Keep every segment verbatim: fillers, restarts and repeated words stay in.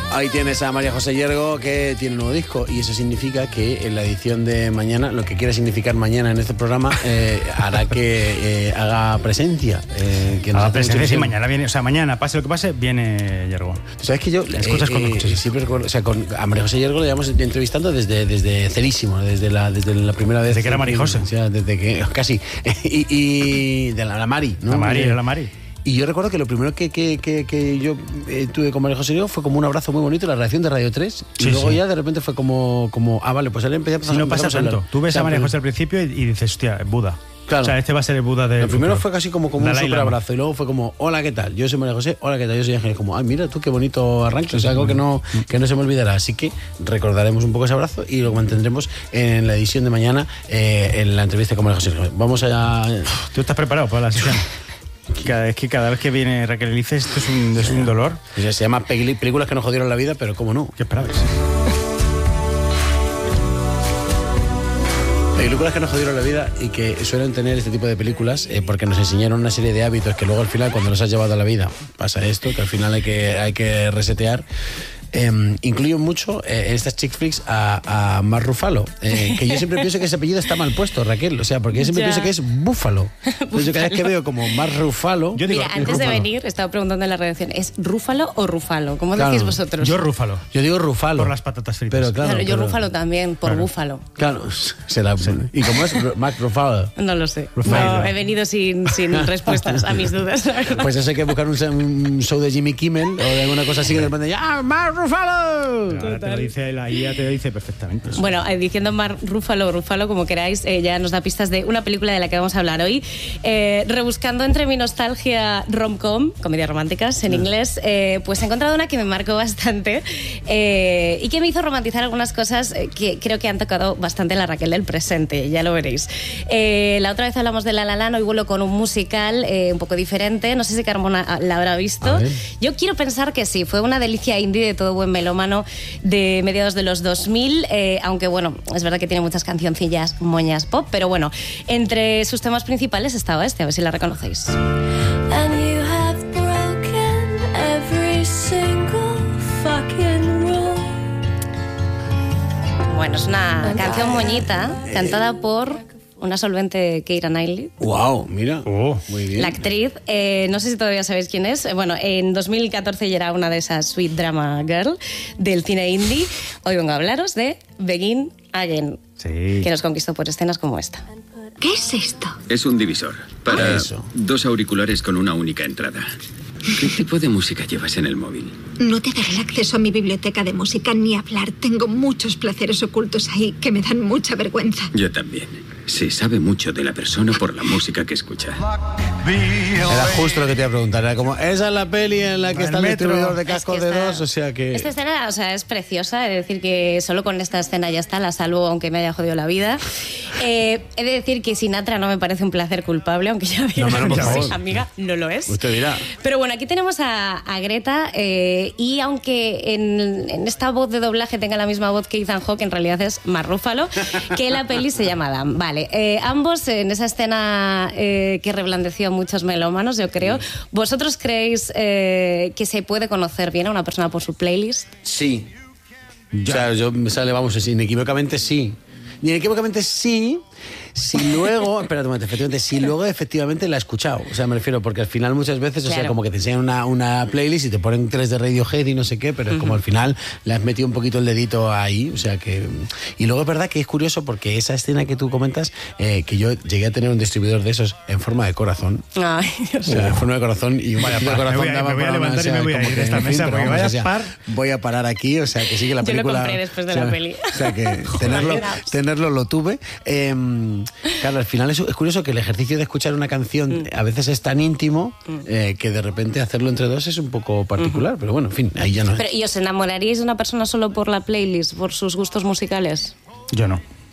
Ahí tienes a María José Yergo, que tiene un nuevo disco, y eso significa que en la edición de mañana, lo que quiera significar mañana en este programa, eh, hará que eh, haga presencia. Eh, que haga presencia, sí, mañana viene, o sea, mañana, pase lo que pase, viene Yergo. Tú sabes que yo, las cosas eh, con eh, siempre recuerdo, o sea, con, a María José Yergo le llevamos entrevistando desde, desde cerísimo, desde la, desde la primera vez. Desde que era María José. O sea, desde que, casi. y, y de la, la Mari, ¿no? La Mari, era la Mari. Y yo recuerdo que lo primero que, que, que, que yo eh, tuve con María José Yergo fue como un abrazo muy bonito, la reacción de Radio tres. Sí, y luego sí. ya de repente fue como, como ah, vale, pues él empezó a pasar. Si no pasa tanto. Tú ves o sea, a María pero... José al principio y, y dices, hostia, Buda. Claro. O sea, este va a ser el Buda de. Lo primero futuro. fue casi como, como un super abrazo. Y luego fue como, hola, ¿qué tal? Yo soy María José, hola, ¿qué tal? Yo soy Ángel. Como, ay, mira tú, qué bonito arranque. O sea, algo que no, que no se me olvidará. Así que recordaremos un poco ese abrazo y lo mantendremos en la edición de mañana, eh, en la entrevista con María José. Vamos a. ¿Tú estás preparado para la sesión? Cada vez que, cada vez que viene Raquel Elices, esto es un, es un dolor. O sea, se llama películas que nos jodieron la vida, pero cómo no. ¿Qué esperabas? Películas que nos jodieron la vida y que suelen tener este tipo de películas eh, porque nos enseñaron una serie de hábitos que luego al final, cuando los has llevado a la vida, pasa esto, que al final hay que, hay que resetear. Eh, incluyo mucho eh, en estas chick flicks a, a Mark Ruffalo, eh, que yo siempre pienso que ese apellido está mal puesto, Raquel, o sea, porque yo siempre ya. pienso que es Búfalo. Entonces yo cada vez que veo como Mark Ruffalo... Yo digo, Mira, antes Rúfalo. de venir estaba preguntando en la redacción, ¿es Rúfalo o Rufalo? ¿Cómo claro. decís vosotros? Yo Rúfalo. Yo digo Rufalo. Por las patatas fritas. Pero claro, claro yo pero, Rúfalo también, por claro. Búfalo. Claro, será... Sí. ¿Y cómo es Mark Ruffalo? No lo sé. No, he venido sin, sin respuestas a mis dudas. Pues eso hay que buscar un, un show de Jimmy Kimmel o de alguna cosa así que de repente ¡ah, Mark Ruffalo! Ahora te lo dice, la I A te lo dice perfectamente. Eso. Bueno, eh, diciendo Mark Ruffalo, Ruffalo, como queráis, eh, ya nos da pistas de una película de la que vamos a hablar hoy. Eh, rebuscando entre mi nostalgia rom-com, comedias románticas en inglés, eh, pues he encontrado una que me marcó bastante eh, y que me hizo romantizar algunas cosas que creo que han tocado bastante la Raquel del presente, ya lo veréis. Eh, la otra vez hablamos de La La Land, hoy vuelo con un musical eh, un poco diferente, no sé si Carmona la habrá visto. Yo quiero pensar que sí, fue una delicia indie de todo buen melómano de mediados de los dos mil, eh, aunque bueno, es verdad que tiene muchas cancioncillas moñas pop, pero bueno, entre sus temas principales estaba este, a ver si la reconocéis. And you have broken every single fucking rule. Bueno, es una canción moñita cantada por una solvente Keira Knightley. ¡Wow! Mira, oh, muy bien. La actriz, eh, no sé si todavía sabéis quién es. Bueno, en dos mil catorce ya era una de esas sweet drama girl del cine indie. Hoy vengo a hablaros de Begin Again, sí. que nos conquistó por escenas como esta. ¿Qué es esto? Es un divisor para ah, eso. dos auriculares con una única entrada. ¿Qué tipo de música llevas en el móvil? No te daré el acceso a mi biblioteca de música ni hablar. Tengo muchos placeres ocultos ahí que me dan mucha vergüenza. Yo también. Se sabe mucho de la persona por la música que escucha. Era justo lo que te iba a preguntar. Era como, esa es la peli en la que el está el metro. distribuidor de cascos es que esta, de dos, o sea que... Esta escena, o sea, es preciosa. Es decir, que solo con esta escena ya está, la salvo aunque me haya jodido la vida. Eh, he de decir que Sinatra no me parece un placer culpable, aunque ya digo, no, que sí, amiga, no lo es. Usted dirá. Pero bueno, aquí tenemos a, a Greta eh, y aunque en, en esta voz de doblaje tenga la misma voz que Ethan Hawke, en realidad es Mark Ruffalo, que la peli se llama Dan. Vale, eh, ambos en esa escena eh, que reblandeció a muchos melómanos, yo creo. ¿Vosotros creéis eh, que se puede conocer bien a una persona por su playlist? Sí. Ya. O sea, yo me sale, vamos, inequívocamente sí. Inequívocamente sí. Si luego, espérate un momento, efectivamente, si luego efectivamente la he escuchado. O sea, me refiero, porque al final muchas veces, claro. o sea, como que te enseñan una, una playlist y te ponen tres de Radiohead y no sé qué, pero es uh-huh. como al final le has metido un poquito el dedito ahí, o sea que... Y luego es verdad que es curioso porque esa escena que tú comentas, eh, que yo llegué a tener un distribuidor de esos en forma de corazón. Ay, o sea, en forma de corazón y un vaya, de corazón me voy a, daba me voy a levantar una, y me voy a ir de esta mesa porque vaya a par... Voy a parar aquí, o sea que sí que la película... Yo lo compré después de o sea, la peli. O sea que tenerlo, tenerlo lo tuve. Eh, claro, al final es, es curioso que el ejercicio de escuchar una canción mm. a veces es tan íntimo eh, que de repente hacerlo entre dos es un poco particular, uh-huh. pero bueno, en fin, ahí ya no pero, es. ¿Y os enamoraríais de una persona solo por la playlist, por sus gustos musicales? Yo no.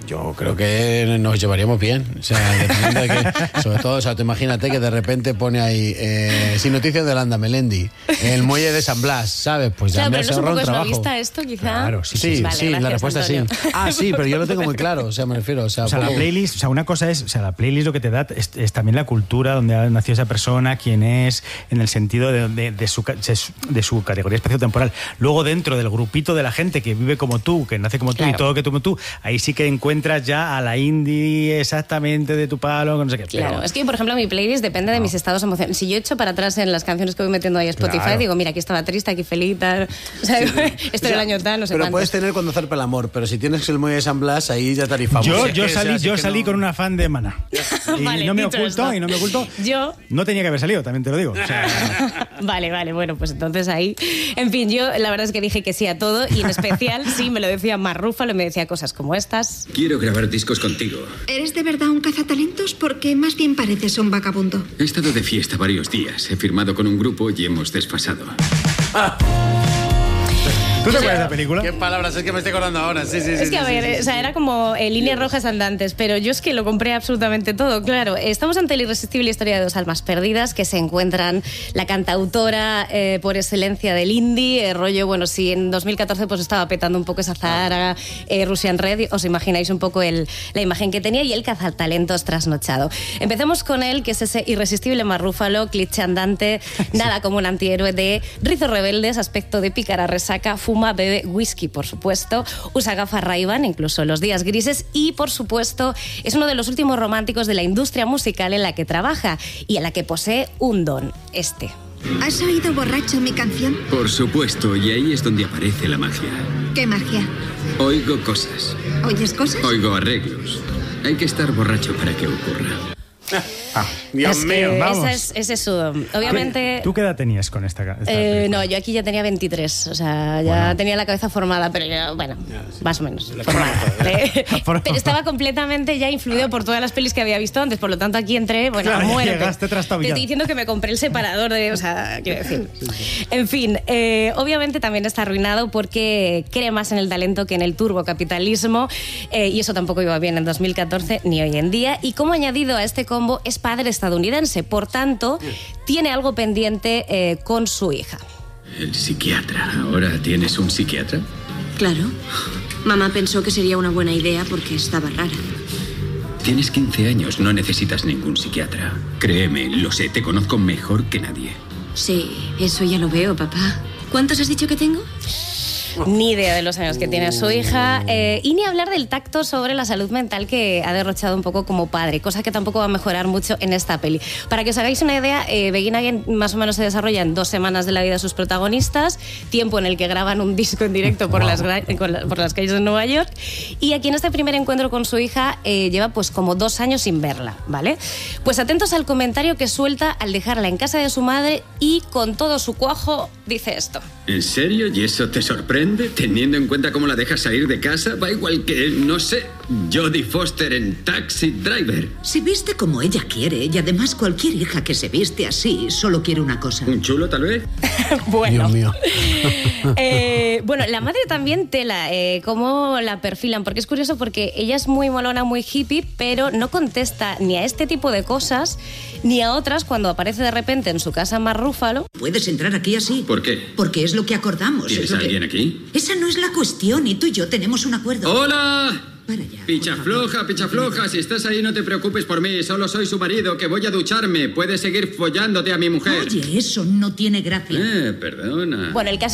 Yo creo que nos llevaríamos bien. O sea, dependiendo de que, sobre todo, o sea, tú imagínate que de repente pone ahí, eh, sin noticias de Landa Melendi, el muelle de San Blas, ¿sabes? Pues ya Claro, me pero no has es un ahorrado poco el trabajo. esnovista esto, quizá. Claro, sí, Sí, sí, Vale, sí, la gracias, respuesta Antonio. sí. Ah, sí, pero yo lo tengo muy claro, o sea, me refiero, o sea, O sea, la poco- playlist, o sea, una cosa es, o sea, la playlist lo que te da es, es también la cultura donde ha nacido esa persona, quién es, en el sentido de, de, de, su, ca- de su categoría espaciotemporal. Luego, dentro del grupito de la gente que vive como tú, que nace como tú Claro. y todo que tú como tú, ahí sí que encuentras ya a la indie exactamente de tu palo, no sé qué. Claro, Pero- es que, por ejemplo, mi playlist depende de mis estados emocionales. Si yo echo para atrás en las canciones que voy metiendo ahí a Spotify, Claro. digo, mira, aquí estaba triste, aquí feliz, tal. O sea, esto del año tal, no sé Pero cuánto. puedes tener cuando zarpa el amor, pero si tienes el muelle de San Blas, ahí ya tarifamos. Yo, Es yo que, o sea, salí, sí yo que salí no- con una fan de Maná. Y Vale, no me dicho oculto, esto. y no me oculto. Yo- No tenía que haber salido, también te lo digo. O sea, Vale, vale, bueno, pues entonces ahí. En fin, yo la verdad es que dije que sí a todo y en especial sí me lo decía Marc Ruffalo y me decía cosas como estas. Quiero grabar discos contigo. ¿Eres de verdad un cazatalentos? Porque más bien pareces un vagabundo. He estado de fiesta varios días. He firmado con un grupo y hemos desfasado. ¿tú te acuerdas de la película? ¿Qué palabras? Es que me estoy acordando ahora. Sí, sí, sí. Es que, a sí, ver, sí, sí, o sea, sí. era como eh, líneas rojas andantes, pero yo es que lo compré absolutamente todo, claro. Estamos ante la irresistible historia de dos almas perdidas que se encuentran la cantautora eh, por excelencia del indie, eh, rollo, bueno, si en dos mil catorce pues estaba petando un poco esa Zahara, eh, Russian Red, os imagináis un poco el, la imagen que tenía, y el cazatalentos trasnochado. Empecemos con él, que es ese irresistible Marc Ruffalo, cliché andante, nada como un antihéroe de rizos rebeldes, aspecto de pícara resaca, fuma, bebe whisky, por supuesto, usa gafas Ray-Ban, incluso en los días grises, y, por supuesto, es uno de los últimos románticos de la industria musical en la que trabaja y en la que posee un don, este. ¿Has oído borracho mi canción? Por supuesto, y ahí es donde aparece la magia. ¿Qué magia? Oigo cosas. ¿Oyes cosas? Oigo arreglos. Hay que estar borracho para que ocurra. Dios Es mío, que vamos. esa es, ese es su don. Obviamente... ¿Tú qué edad tenías con esta, esta Eh, película? no, yo aquí ya tenía veintitrés, o sea, ya Bueno. tenía la cabeza formada, pero ya, bueno, más o menos formada. Eh, pero estaba completamente ya influido por todas las pelis que había visto antes, por lo tanto aquí entré, bueno, Claro, a muerte. llegaste Te trastabillado. estoy diciendo que me compré el separador de, o sea, quiero decir. En fin, eh, obviamente también está arruinado porque cree más en el talento que en el turbocapitalismo, eh, y eso tampoco iba bien en dos mil catorce ni hoy en día. Y como añadido a este combo, es padre estadounidense, por tanto, tiene algo pendiente eh, con su hija. El psiquiatra. ¿Ahora tienes un psiquiatra? Claro. Mamá pensó que sería una buena idea porque estaba rara. Tienes quince años, no necesitas ningún psiquiatra. Créeme, lo sé, te conozco mejor que nadie. Sí, eso ya lo veo, papá. ¿Cuántos has dicho que tengo? Ni idea de los años que tiene su hija, eh, y ni hablar del tacto sobre la salud mental que ha derrochado un poco como padre, cosa que tampoco va a mejorar mucho en esta peli. Para que os hagáis una idea, eh, Begin Again más o menos se desarrolla en dos semanas de la vida de sus protagonistas, tiempo en el que graban un disco en directo por, las, gra- con la- por las calles de Nueva York, y aquí en este primer encuentro con su hija eh, lleva pues como dos años sin verla, ¿vale? Pues atentos al comentario que suelta al dejarla en casa de su madre y con todo su cuajo dice esto. ¿En serio? ¿Y eso te sorprende? Teniendo en cuenta cómo la dejas salir de casa, va igual que, no sé, Jodie Foster en Taxi Driver. Se viste como ella quiere y además cualquier hija que se viste así solo quiere una cosa. ¿Un chulo, tal vez? Bueno. Dios mío. Eh, bueno, la madre también tela, eh, cómo la perfilan, porque es curioso porque ella es muy molona, muy hippie, pero no contesta ni a este tipo de cosas ni a otras cuando aparece de repente en su casa Marc Ruffalo. Puedes entrar aquí así. ¿Por qué? Porque es lo que acordamos. ¿Tienes es lo a que- alguien aquí? Esa no es la cuestión y tú y yo tenemos un acuerdo. ¡Hola! Para allá. Picha floja, picha floja, si estás ahí no te preocupes por mí, solo soy su marido, que voy a ducharme. Puedes seguir follándote a mi mujer. Oye, eso no tiene gracia. Eh, perdona. Bueno, el caso